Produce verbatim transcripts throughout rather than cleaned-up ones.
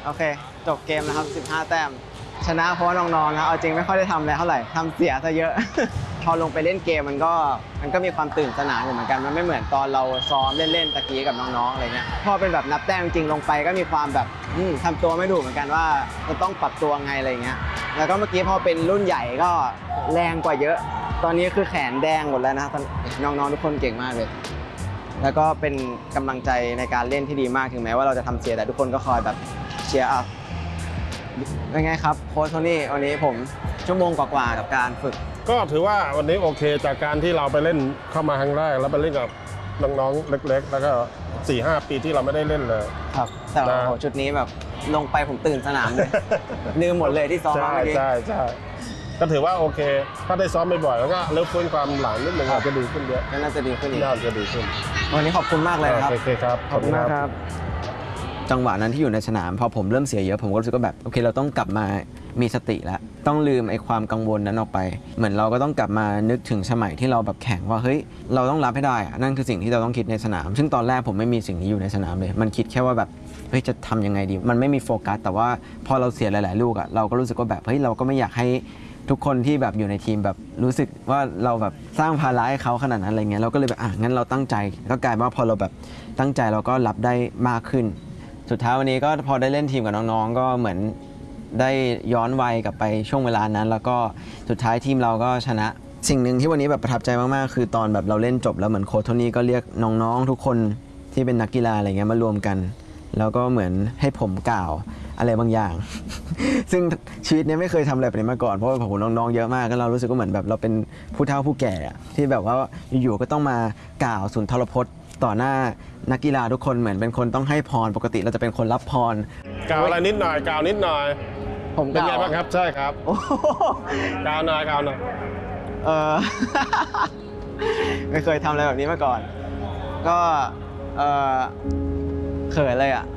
โอเคจบเกมนะครับสิบห้าแต้มชนะเพราะว่าน้องๆนะเอาจริงไม่ค่อยได้ทำอะไรเท่าไหร่ทำเสียซะเยอะ พอลงไปเล่นเกมมันก็มันก็มีความตื่นสนานอยู่เหมือนกันมันไม่เหมือนตอนเราซ้อมเล่นๆตะกี้กับน้องๆอะไรเงี้ยพอเป็นแบบนับแต้มจริงลงไปก็มีความแบบทำตัวไม่ถูกเหมือนกันว่าจะต้องปรับตัวไงอะไรเงี้ยแล้วก็เมื่อกี้พอเป็นรุ่นใหญ่ก็แรงกว่าเยอะตอนนี้คือแขนแดงหมดแล้วนะน้องๆทุกคนเก่งมากเลยแล้วก็เป็นกำลังใจในการเล่นที่ดีมากถึงแม้ว่าเราจะทำเสียแต่ทุกคนก็คอยแบบเชียร์อัพเป็นไงครับโค้ชโทนี่วันนี้ผมชั่วโมงกว่าๆกับการฝึกก็ถือว่าวันนี้โอเคจากการที่เราไปเล่นเข้ามาครั้งแรกแล้วไปเล่นกับน้องๆเล็กๆแล้วก็ สี่ห้า ปีที่เราไม่ได้เล่นเลยครับแต่โอ้โหชุดนี้แบบลงไปผมตื่นสนามเลยลืมหมดเลยที่ซ้อมมาเมื่อกี้ใช่ใช่ก็ถือว่าโอเคถ้าได้ซ้อมบ่อยๆแล้วก็เริ่มฟื้นความหลังนิดนึงอาจจะดีขึ้นเยอะน่าจะดีขึ้นอีกน่าจะดีขึ้นวันนี้ขอบคุณมากเลยครับโอเคครับขอบคุณมากครับจังหวะนั้นที่อยู่ในสนามพอผมเริ่มเสียเยอะผมก็รู้สึกว่าแบบโอเคเราต้องกลับมามีสติแล้วต้องลืมไอ้ความกังวลนั้นออกไปเหมือนเราก็ต้องกลับมานึกถึงสมัยที่เราแบบแข่งว่าเฮ้ยเราต้องรับให้ได้นั่นคือสิ่งที่เราต้องคิดในสนามซึ่งตอนแรกผมไม่มีสิ่งนี้อยู่ในสนามเลยมันคิดแค่ว่าแบบเฮ้ยจะทำยังไงดีมันไม่มีโฟกัสแต่ว่าพอเราเสียหลายๆลูกอะเราก็รู้สึกว่าแบบเฮ้ยเราก็ไม่อยากให้ทุกคนที่แบบอยู่ในทีมแบบรู้สึกว่าเราแบบสร้างภาระให้เขาขนาดนั้นอะไรเงี้ยเราก็เลยแบบอ่ะงั้นเราตั้งใจก็กลายว่าพอเราแบบตั้งใจเราก็รับได้มากขึ้นสุดท้ายวันนี้ก็พอได้เล่นทีมกับน้องๆก็เหมือนได้ย้อนวัยกลับไปช่วงเวลานั้นแล้วก็สุดท้ายทีมเราก็ชนะสิ่งหนึ่งที่วันนี้แบบประทับใจมากๆคือตอนแบบเราเล่นจบแล้วเหมือนโค้ชโทนี่ก็เรียกน้องๆทุกคนที่เป็นนักกีฬาอะไรเงี้ยมารวมกันแล้วก็เหมือนให้ผมกล่าวอะไรบางอย่าง ซึ่งชีวิตนี้ไม่เคยทำอะไรแบบนี้มาก่อนเพราะว่าผมน้องๆเยอะมากก็เรารู้สึกว่าเหมือนแบบเราเป็นผู้เฒ่าผู้แก่ที่แบบว่าอยู่ๆก็ต้องมากล่าวสุนทรพจน์ต่อหน้านักกีฬาทุกคนเหมือนเป็นคนต้องให้พรปกติเราจะเป็นคนรับพรกล่าวอะไรนิดหน่อยกล่าวนิดหน่อยผมเป็นไงบ้างครับใช่ครับกล่าวหน่อยกล่าวหน่อยเออ ไม่เคยทำอะไรแบบนี้มาก่อนก็เออเขินเลยอ่ะ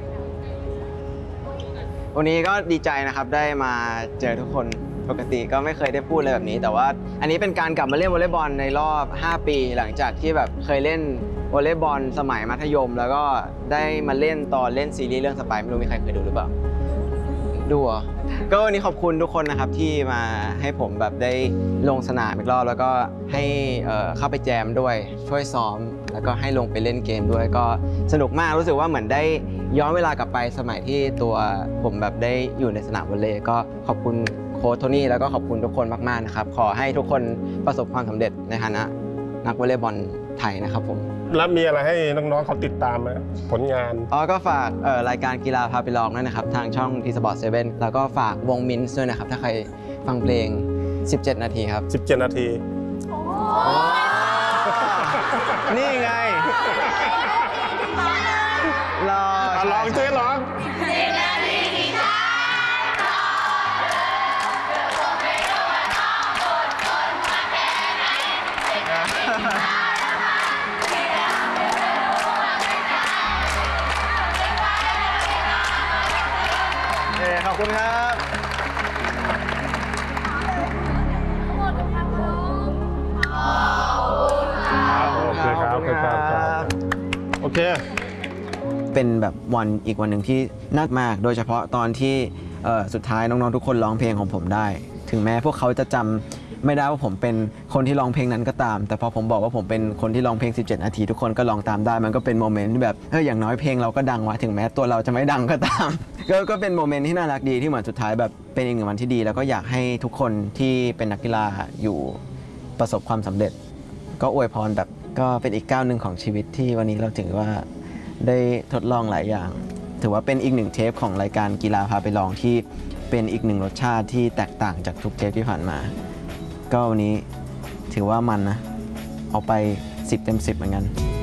วันนี้ก็ดีใจนะครับได้มาเจอทุกคนปกติก็ไม่เคยได้พูดอะไรแบบนี้แต่ว่าอันนี้เป็นการกลับมาเล่นวอลเลย์บอลในรอบห้าปีหลังจากที่แบบเคยเล่นวอลเลย์บอลสมัยมัธยมแล้วก็ได้มาเล่นตอนเล่นซีรีส์เรื่องสไปร์ไม่รู้มีใครเคยดูหรือเปล่าดูอ่ะก็วันนี้ขอบคุณทุกคนนะครับที่มาให้ผมแบบได้ลงสนามอีกรอบแล้วก็ให้เข้าไปแจมด้วยช่วยซ้อมแล้วก็ให้ลงไปเล่นเกมด้วยก็สนุกมากรู้สึกว่าเหมือนได้ย้อนเวลากลับไปสมัยที่ตัวผมแบบได้อยู่ในสนามวอลเลย์ก็ขอบคุณโค้ชโทนี่แล้วก็ขอบคุณทุกคนมากๆนะครับขอให้ทุกคนประสบความสำเร็จในฐานะนักวอลเลย์บอลไทยนะครับผมแล้วมีอะไรให้น้องๆเขาติดตามไหมผลงานอ๋อก็ฝากรายการกีฬาพาไปลองด้วยนะครับทางช่องทีสปอร์ตเซเว่นแล้วก็ฝากวงมินส์ด้วยนะครับถ้าใครฟังเพลงสิบเจ็ดนาทีครับสิบเจ็ดนาทีนี่ไงรอลองเจ๊ร้องขอบคุณครับโอเคครับโอเคครับโอเคเป็นแบบวันอีกวันหนึ่งที่น่ามากโดยเฉพาะตอนที่สุดท้ายน้องๆทุกคนร้องเพลงของผมได้ถึงแม้พวกเขาจะจำไม่ได้ว่าผมเป็นคนที่ร้องเพลงนั้นก็ตามแต่พอผมบอกว่าผมเป็นคนที่ร้องเพลงสิบเจ็ดนาทีทุกคนก็ร้องตามได้มันก็เป็นโมเมนต์ที่แบบเอออย่างน้อยเพลงเราก็ดังวะถึงแม้ตัวเราจะไม่ดังก็ตาม ก็ก็เป็นโมเมนต์ที่น่ารักดีที่เหมือนสุดท้ายแบบเป็นอีกหนึ่งวันที่ดีแล้วก็อยากให้ทุกคนที่เป็นนักกีฬาอยู่ประสบความสำเร็จก็อวยพรแบบก็เป็นอีกก้าวหนึ่งของชีวิตที่วันนี้เราถือว่าได้ทดลองหลายอย่างถือว่าเป็นอีกหนึ่งเทปของรายการกีฬาพาไปลองที่เป็นอีกหนึ่งรสชาติที่แตกต่างจากทุกเทปที่ผ่านมาก็วันนี้ถือว่ามันนะเอาไปสิบเต็มสิบเหมือนกัน